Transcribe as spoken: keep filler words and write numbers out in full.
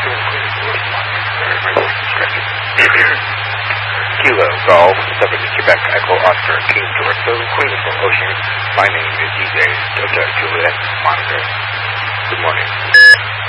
Kilo, Golf, seven, Quebec, Echo, Oscar, King, George, seven, Queen of Ocean. My name is D J Delta Juliet Monitor. Good morning.